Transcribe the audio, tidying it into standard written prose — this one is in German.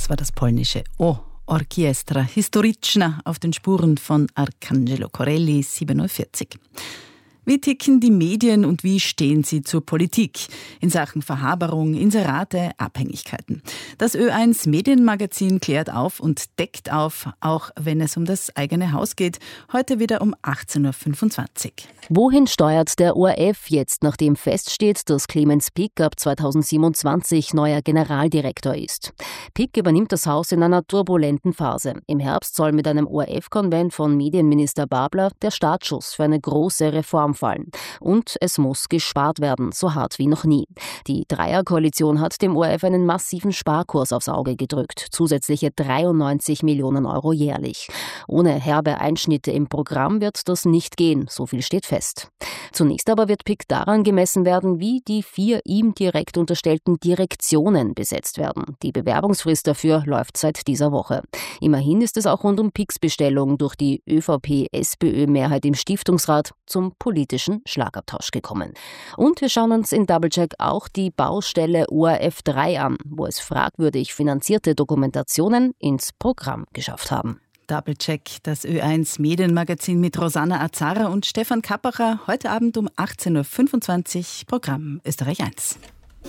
Das war das polnische O Orkiestra Historyczna auf den Spuren von Arcangelo Corelli 47. Wie ticken die Medien und wie stehen sie zur Politik in Sachen Verhaberung, Inserate, Abhängigkeiten? Das Ö1 Medienmagazin klärt auf und deckt auf, auch wenn es um das eigene Haus geht. Heute wieder um 18.25 Uhr. Wohin steuert der ORF jetzt, nachdem feststeht, dass Clemens Pick ab 2027 neuer Generaldirektor ist? Pick übernimmt das Haus in einer turbulenten Phase. Im Herbst soll mit einem ORF-Konvent von Medienminister Babler der Startschuss für eine große Reform fallen. Und es muss gespart werden, so hart wie noch nie. Die Dreierkoalition hat dem ORF einen massiven Sparkurs aufs Auge gedrückt. Zusätzliche 93 Millionen Euro jährlich. Ohne herbe Einschnitte im Programm wird das nicht gehen, so viel steht fest. Zunächst aber wird Pick daran gemessen werden, wie die 4 ihm direkt unterstellten Direktionen besetzt werden. Die Bewerbungsfrist dafür läuft seit dieser Woche. Immerhin ist es auch rund um Picks Bestellung durch die ÖVP-SPÖ-Mehrheit im Stiftungsrat zum politischen Schlagabtausch gekommen. Und wir schauen uns in Doublecheck auch die Baustelle ORF 3 an, wo es fragwürdig finanzierte Dokumentationen ins Programm geschafft haben. Doublecheck, das Ö1 Medienmagazin mit Rosanna Azara und Stefan Kappacher, heute Abend um 18.25 Uhr, Programm Österreich 1.